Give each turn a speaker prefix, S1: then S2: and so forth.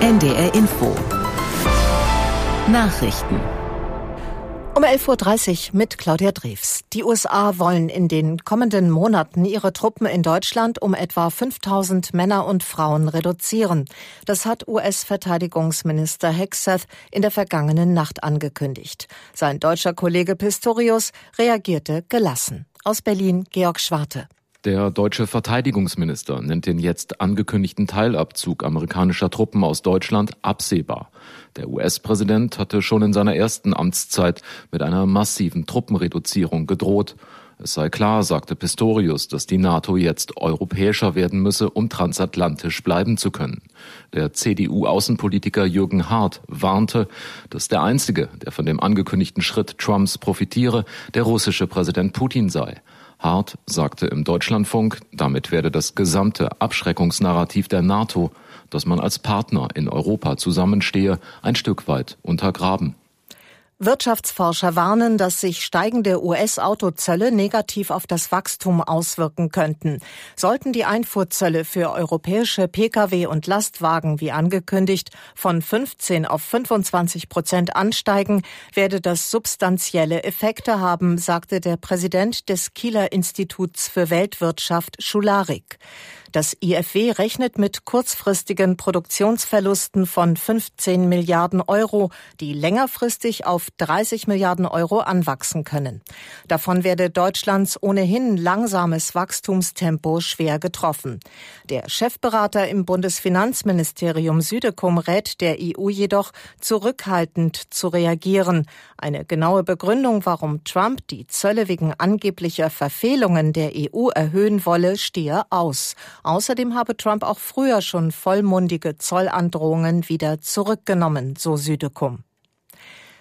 S1: NDR Info. Nachrichten.
S2: Um 11.30 Uhr mit Claudia Drews. Die USA wollen in den kommenden Monaten ihre Truppen in Deutschland um etwa 5.000 Männer und Frauen reduzieren. Das hat US-Verteidigungsminister Hegseth in der vergangenen Nacht angekündigt. Sein deutscher Kollege Pistorius reagierte gelassen. Aus Berlin Georg Schwarte.
S3: Der deutsche Verteidigungsminister nennt den jetzt angekündigten Teilabzug amerikanischer Truppen aus Deutschland absehbar. Der US-Präsident hatte schon in seiner ersten Amtszeit mit einer massiven Truppenreduzierung gedroht. Es sei klar, sagte Pistorius, dass die NATO jetzt europäischer werden müsse, um transatlantisch bleiben zu können. Der CDU-Außenpolitiker Jürgen Hart warnte, dass der Einzige, der von dem angekündigten Schritt Trumps profitiere, der russische Präsident Putin sei. Hart sagte im Deutschlandfunk, damit werde das gesamte Abschreckungsnarrativ der NATO, dass man als Partner in Europa zusammenstehe, ein Stück weit untergraben.
S2: Wirtschaftsforscher warnen, dass sich steigende US-Autozölle negativ auf das Wachstum auswirken könnten. Sollten die Einfuhrzölle für europäische Pkw und Lastwagen, wie angekündigt, von 15 auf 25% ansteigen, werde das substanzielle Effekte haben, sagte der Präsident des Kieler Instituts für Weltwirtschaft Schularik. Das IFW rechnet mit kurzfristigen Produktionsverlusten von 15 Milliarden Euro, die längerfristig auf 30 Milliarden Euro anwachsen können. Davon werde Deutschlands ohnehin langsames Wachstumstempo schwer getroffen. Der Chefberater im Bundesfinanzministerium Südekum rät der EU jedoch, zurückhaltend zu reagieren. Eine genaue Begründung, warum Trump die Zölle wegen angeblicher Verfehlungen der EU erhöhen wolle, stehe aus. Außerdem habe Trump auch früher schon vollmundige Zollandrohungen wieder zurückgenommen, so Südekum.